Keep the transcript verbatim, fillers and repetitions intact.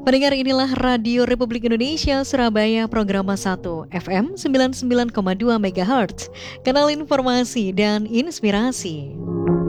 Pendengar, inilah Radio Republik Indonesia Surabaya Programa satu F M sembilan puluh sembilan koma dua MHz, kanal informasi dan inspirasi.